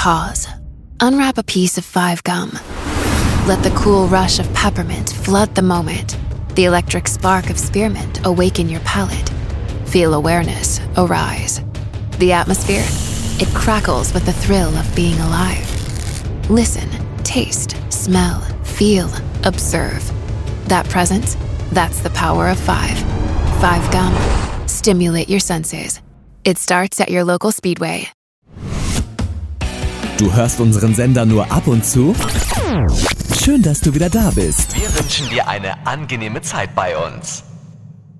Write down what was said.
Pause. Unwrap a piece of 5 gum. Let the cool rush of peppermint flood the moment. The electric spark of spearmint awaken your palate. Feel awareness arise. The atmosphere, it crackles with the thrill of being alive. Listen, taste, smell, feel, observe. That presence, that's the power of 5. 5 gum. Stimulate your senses. It starts at your local Speedway. Du hörst unseren Sender nur ab und zu? Schön, dass du wieder da bist. Wir wünschen dir eine angenehme Zeit bei uns.